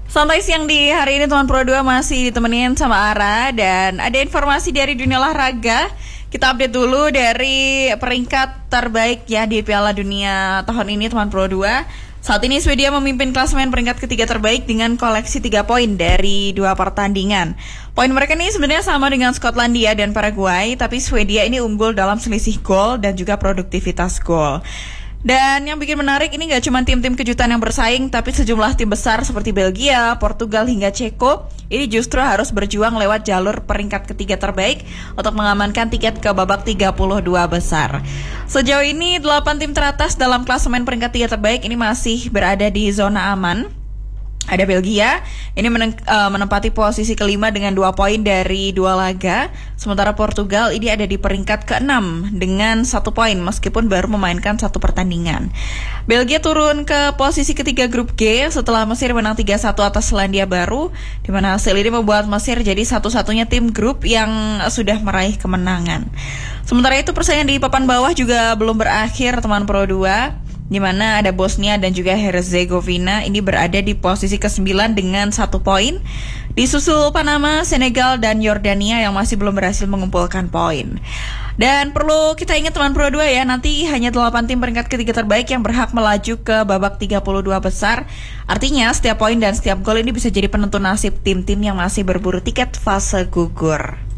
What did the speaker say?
Santai siang di hari ini teman Pro 2 masih ditemenin sama Ara dan ada informasi dari dunia olahraga. Kita update dulu dari peringkat terbaik ya di Piala Dunia tahun ini teman Pro 2. Saat ini Swedia memimpin klasemen peringkat ketiga terbaik dengan koleksi 3 poin dari 2 pertandingan. Poin mereka ini sebenarnya sama dengan Skotlandia dan Paraguay, tapi Swedia ini unggul dalam selisih gol dan juga produktivitas gol. Dan yang bikin menarik ini gak cuma tim-tim kejutan yang bersaing, tapi sejumlah tim besar seperti Belgia, Portugal hingga Ceko ini justru harus berjuang lewat jalur peringkat ketiga terbaik untuk mengamankan tiket ke babak 32 besar. Sejauh ini 8 tim teratas dalam klasemen peringkat 3 terbaik ini masih berada di zona aman. Ada Belgia, ini menempati posisi kelima dengan 2 poin dari 2 laga. Sementara Portugal ini ada di peringkat ke-6 dengan 1 poin meskipun baru memainkan 1 pertandingan. Belgia turun ke posisi ketiga grup G setelah Mesir menang 3-1 atas Selandia Baru, di mana hasil ini membuat Mesir jadi satu-satunya tim grup yang sudah meraih kemenangan. Sementara itu persaingan di papan bawah juga belum berakhir teman Pro 2. Di mana ada Bosnia dan juga Herzegovina ini berada di posisi ke-9 dengan 1 poin. Disusul Panama, Senegal, dan Yordania yang masih belum berhasil mengumpulkan poin. Dan perlu kita ingat teman Pro 2 ya, nanti hanya 8 tim peringkat ketiga terbaik yang berhak melaju ke babak 32 besar. Artinya setiap poin dan setiap gol ini bisa jadi penentu nasib tim-tim yang masih berburu tiket fase gugur.